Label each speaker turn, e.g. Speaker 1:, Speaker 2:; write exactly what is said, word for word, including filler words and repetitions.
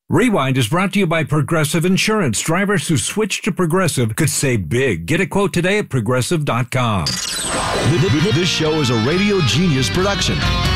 Speaker 1: Rewind is brought to you by Progressive Insurance. Drivers who switch to Progressive could save big. Get a quote today at progressive dot com.
Speaker 2: This show is a Radio Genius production.